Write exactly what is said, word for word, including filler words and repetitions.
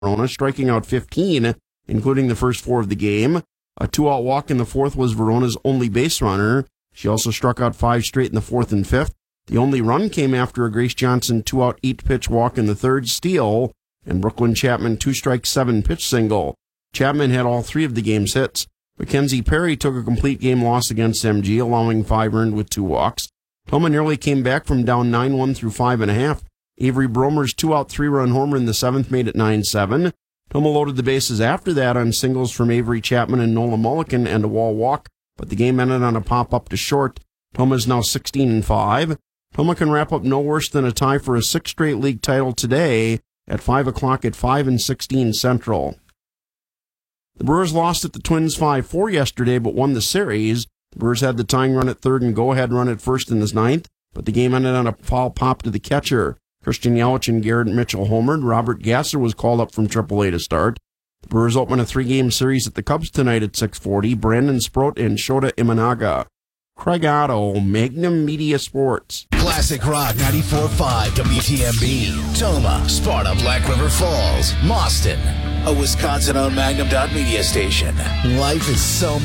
Verona, striking out fifteen, including the first four of the game. A two-out walk in the fourth was Verona's only base runner. She also struck out five straight in the fourth and fifth. The only run came after a Grace Johnson two-out eight-pitch walk in the third, steal, and Brooklyn Chapman two-strike seven-pitch single. Chapman had all three of the game's hits. Mackenzie Perry took a complete game loss against M G, allowing five earned with two walks. Toma nearly came back from down nine one through five and a half. Avery Bromer's two-out three-run homer in the seventh made it nine seven. Toma loaded the bases after that on singles from Avery Chapman and Nola Mulliken and a wall walk, but the game ended on a pop-up to short. Toma is now sixteen and five. Toma can wrap up no worse than a tie for a sixth straight league title today at five o'clock at five and sixteen Central. The Brewers lost at the Twins five four yesterday, but won the series. The Brewers had the tying run at third and go-ahead run at first in the ninth, but the game ended on a foul pop to the catcher. Christian Yelich and Garrett Mitchell homered. Robert Gasser was called up from triple A to start. The Brewers open a three-game series at the Cubs tonight at six forty. Brandon Sproat and Shota Imanaga. Craig Otto, Magnum Media Sports. Classic Rock ninety-four point five W T M B. Toma, Sparta, Black River Falls, Mauston. A Wisconsin-owned Magnum dot media station. Life is so